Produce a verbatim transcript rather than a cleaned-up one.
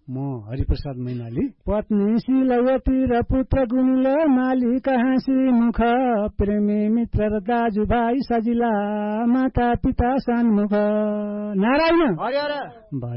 म हरिप्रसाद मैनाली। पत्नी शीलवती र पुत्र गुणिल मालिक हाँसी मुख प्रेमी मित्र र दाजुभाइ सजिला माता पिता सन्मुख नारायण।